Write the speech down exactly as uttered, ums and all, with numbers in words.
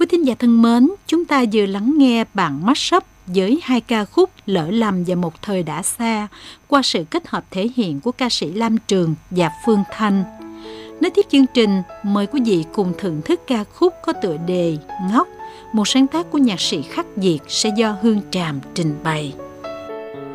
Quý thính giả thân mến, chúng ta vừa lắng nghe bản mashup với hai ca khúc Lỡ Lầm và Một Thời Đã Xa qua sự kết hợp thể hiện của ca sĩ Lam Trường và Phương Thanh. Nối tiếp chương trình, mời quý vị cùng thưởng thức ca khúc có tựa đề Ngốc, một sáng tác của nhạc sĩ Khắc Việt sẽ do Hương Tràm trình bày.